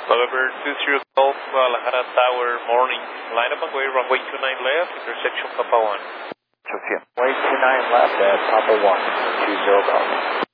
November 20 Golf, Guadalajara Tower, morning. Line up and way, runway 29 left, intersection Papa 1. Way 29 left at Papa 1, 20 Golf.